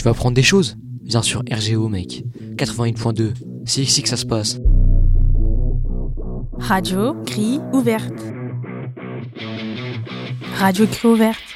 vas apprendre des choses. Viens sur RGO, mec. 88.2. C'est ici que ça se passe. Radio Grille ouverte. Radio Grille ouverte.